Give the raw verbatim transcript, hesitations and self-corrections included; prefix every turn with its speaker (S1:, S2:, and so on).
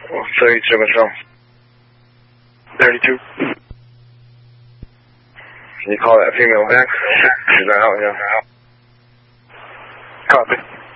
S1: thirty-two control. thirty-two. Can you call that female back? She's not out, yeah. Copy.